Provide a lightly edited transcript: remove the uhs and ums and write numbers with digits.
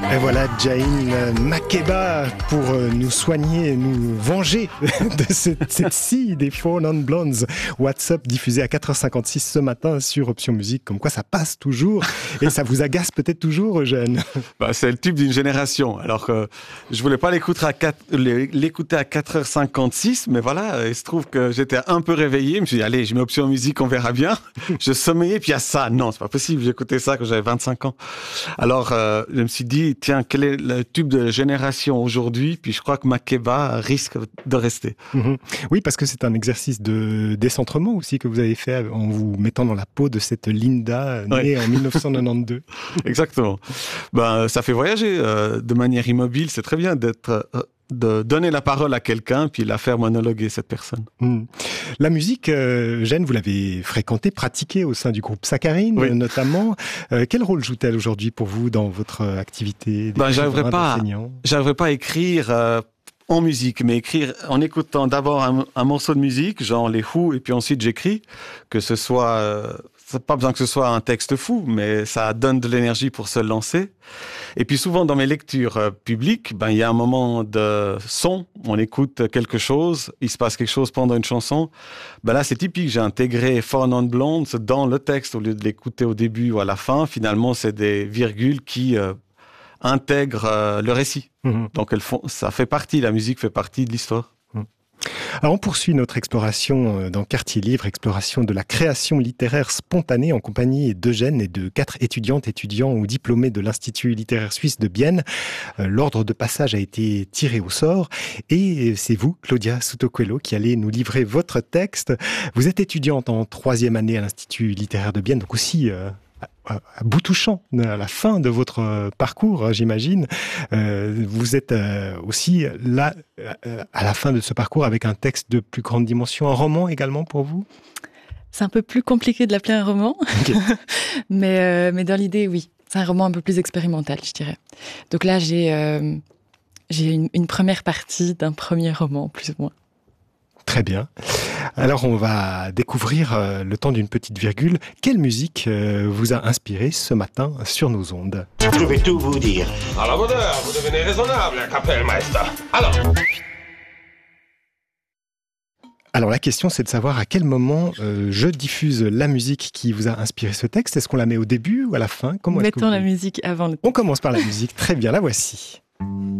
Et voilà Jain Makeba pour nous soigner, nous venger de cette scie des Four Non Blondes. What's Up diffusé à 4h56 ce matin sur Option Musique. Comme quoi ça passe toujours et ça vous agace peut-être toujours, Eugène. C'est le tube d'une génération. Alors que je voulais pas l'écouter à 4h56, mais voilà, il se trouve que j'étais un peu réveillé. Je me suis dit, allez, je mets Option Musique, on verra bien. Je sommeillais, puis il y a ça. Non, c'est pas possible. J'écoutais ça quand j'avais 25 ans. Alors, je me suis dit, tiens, quel est le tube de la génération aujourd'hui? Puis je crois que Makeba risque de rester. Oui, parce que c'est un exercice de décentrement aussi que vous avez fait en vous mettant dans la peau de cette Linda née en 1992. Exactement. Ça fait voyager de manière immobile. C'est très bien de donner la parole à quelqu'un puis la faire monologuer cette personne. La musique, Jeanne, vous l'avez fréquentée, pratiquée au sein du groupe Saccharine, notamment. Quel rôle joue-t-elle aujourd'hui pour vous dans votre activité d'enseignant? J'arriverais pas à écrire en musique, mais écrire en écoutant d'abord un morceau de musique, genre les Who, et puis ensuite j'écris, que ce soit... c'est pas besoin que ce soit un texte fou, mais ça donne de l'énergie pour se lancer. Et puis souvent dans mes lectures publiques, il y a un moment de son, on écoute quelque chose, il se passe quelque chose pendant une chanson. Là, c'est typique, j'ai intégré Four Non Blondes dans le texte au lieu de l'écouter au début ou à la fin. Finalement, c'est des virgules qui intègrent le récit. Donc ça fait partie, la musique fait partie de l'histoire. Alors on poursuit notre exploration dans Quartier Livre, exploration de la création littéraire spontanée en compagnie d'Eugène et de 4 étudiants ou diplômés de l'Institut littéraire suisse de Bienne. L'ordre de passage a été tiré au sort et c'est vous, Claudia Soutoquelo, qui allez nous livrer votre texte. Vous êtes étudiante en 3e année à l'Institut littéraire de Bienne, donc aussi... à bout touchant, à la fin de votre parcours, j'imagine. Vous êtes aussi là, à la fin de ce parcours, avec un texte de plus grande dimension, un roman également pour vous? C'est un peu plus compliqué de l'appeler un roman, okay. mais dans l'idée, oui. C'est un roman un peu plus expérimental, je dirais. Donc là, j'ai une première partie d'un premier roman, plus ou moins. Très bien. Alors, on va découvrir, le temps d'une petite virgule, quelle musique vous a inspiré ce matin sur nos ondes. Je vais tout vous dire. À la bonne heure, vous devenez raisonnable, Kapellmeister. Alors, la question, c'est de savoir à quel moment je diffuse la musique qui vous a inspiré ce texte. Est-ce qu'on la met au début ou à la fin? Mettons la musique avant. On commence par la musique. Très bien, la voici.